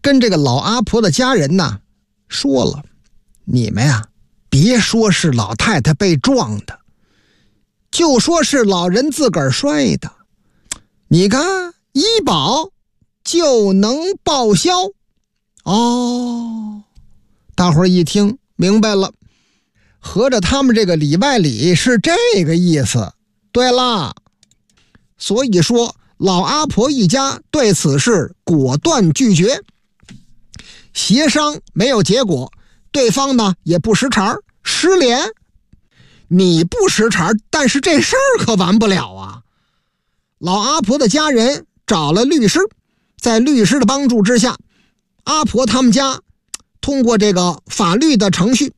跟这个老阿婆的家人呢说了，你们呀，别说是老太太被撞的，就说是老人自个儿摔的，你看医保就能报销。哦，大伙儿一听明白了，合着他们这个里外里是这个意思。对啦，所以说老阿婆一家对此事果断拒绝，协商没有结果，对方呢也不识茬，失联。你不识茬，但是这事儿可完不了啊。老阿婆的家人找了律师，在律师的帮助之下，阿婆他们家通过这个法律的程序，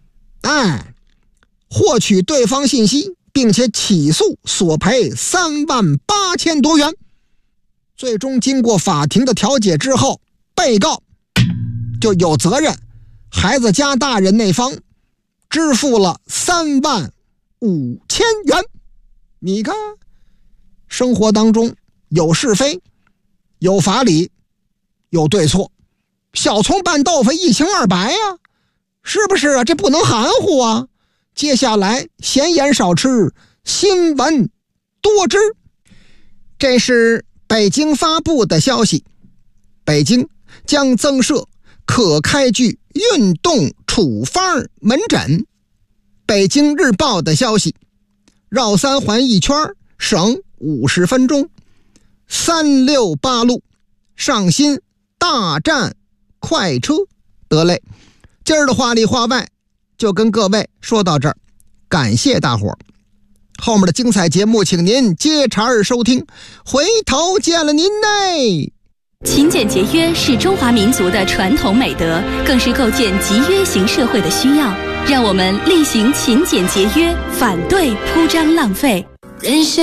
获取对方信息，并且起诉索赔38000多元。最终经过法庭的调解之后，被告就有责任，孩子家大人那方支付了35000元。你看，生活当中有是非，有法理，有对错，小葱拌豆腐一清二白呀，是不是啊？这不能含糊啊。接下来闲言少吃，新闻多知。这是北京发布的消息，北京将增设可开具运动处方门诊。北京日报的消息，绕三环一圈省50分钟，368路上新大站快车。得嘞，今儿的话里话外就跟各位说到这儿，感谢大伙儿。后面的精彩节目请您接茬收听，回头见了您嘞。 勤俭节约是中华民族的传统美德，更是构建集约型社会的需要。让我们力行勤俭节约，反对铺张浪费。人生